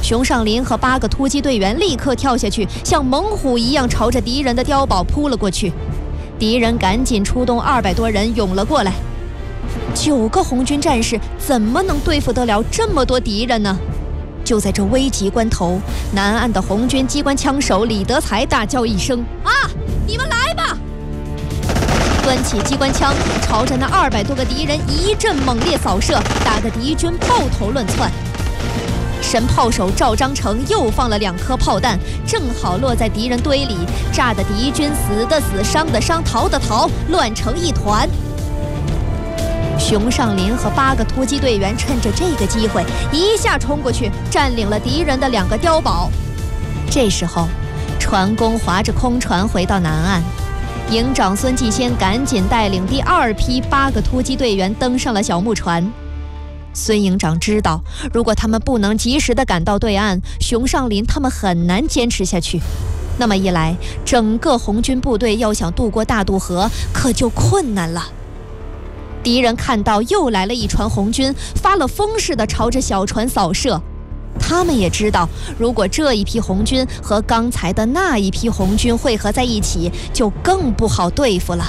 熊尚林和8个突击队员立刻跳下去，像猛虎一样朝着敌人的碉堡扑了过去。敌人赶紧出动200多人涌了过来。9个红军战士怎么能对付得了这么多敌人呢？就在这危急关头，南岸的红军机关枪手李德才大叫一声：“啊，你们来吧！”端起机关枪，朝着那200多个敌人一阵猛烈扫射，打得敌军抱头乱窜。神炮手赵章成又放了2颗炮弹，正好落在敌人堆里，炸得敌军死的死，伤的伤，逃的逃，乱成一团。熊尚林和8个突击队员趁着这个机会，一下冲过去，占领了敌人的2个碉堡。这时候，船工划着空船回到南岸，营长孙继先赶紧带领第2批8个突击队员登上了小木船。孙营长知道，如果他们不能及时地赶到对岸，熊尚林他们很难坚持下去。那么一来，整个红军部队要想渡过大渡河，可就困难了。敌人看到又来了一船红军，发了疯似的朝着小船扫射。他们也知道，如果这一批红军和刚才的那一批红军汇合在一起，就更不好对付了。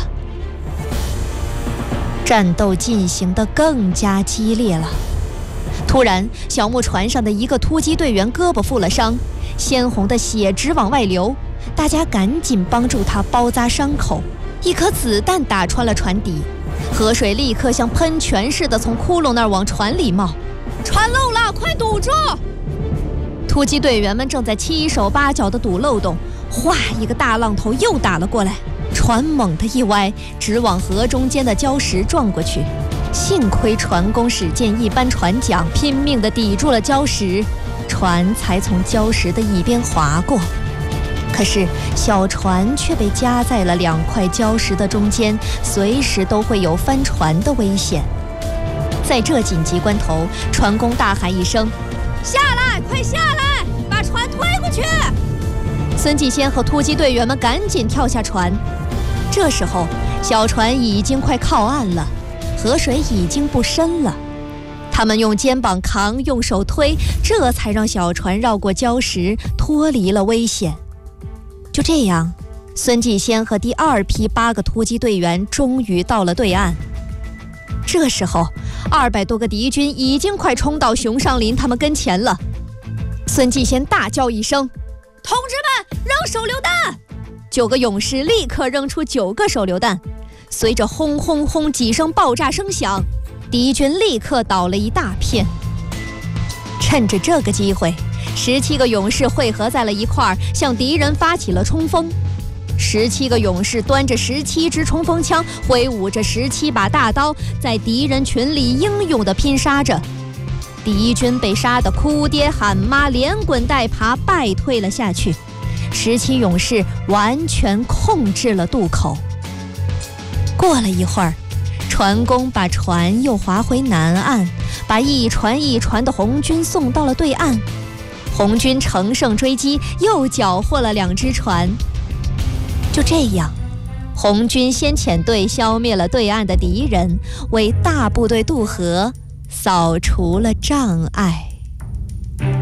战斗进行得更加激烈了。突然，小木船上的一个突击队员胳膊负了伤，鲜红的血直往外流，大家赶紧帮助他包扎伤口。一颗子弹打穿了船底，河水立刻像喷泉似的从窟窿那儿往船里冒。船漏了，快堵住！突击队员们正在七手八脚地堵漏洞，哗，一个大浪头又打了过来，船猛地一歪，直往河中间的礁石撞过去。幸亏船工使劲一扳船桨，拼命地抵住了礁石，船才从礁石的一边划过。可是小船却被夹在了2块礁石的中间，随时都会有翻船的危险。在这紧急关头，船工大喊一声：“下来，快下来，把船推过去！”孙继先和突击队员们赶紧跳下船。这时候，小船已经快靠岸了，河水已经不深了。他们用肩膀扛，用手推，这才让小船绕过礁石，脱离了危险。就这样，孙继先和第2批8个突击队员终于到了对岸。这时候，200多个敌军已经快冲到熊尚林他们跟前了。孙继先大叫一声：“同志们，扔手榴弹！”9个勇士立刻扔出9个手榴弹，随着轰轰轰几声爆炸声响，敌军立刻倒了一大片。趁着这个机会，17个勇士汇合在了一块儿，向敌人发起了冲锋。17个勇士端着17支冲锋枪，挥舞着17把大刀，在敌人群里英勇地拼杀着。敌军被杀得哭爹喊妈，连滚带爬败退了下去。17勇士完全控制了渡口。过了一会儿，船工把船又划回南岸，把一船一船的红军送到了对岸。红军乘胜追击，又缴获了2只船。就这样，红军先遣队消灭了对岸的敌人，为大部队渡河扫除了障碍。